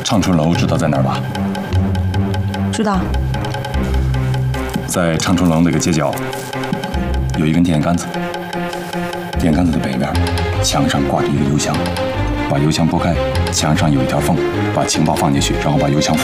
长春楼知道在哪儿吧？ 知道。 在长春楼那个街角，有一根电线杆子。电线杆子的北边，墙上挂着一个邮箱，把邮箱拨开，墙上有一条缝，把情报放进去，然后把邮箱